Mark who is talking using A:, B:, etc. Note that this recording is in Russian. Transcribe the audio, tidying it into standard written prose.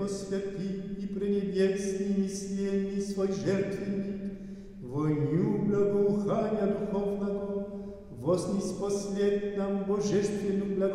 A: освяти и пренебесный, несленный свой жертвенник, воню благоухания духовного, вознись послед нам божественную благодать.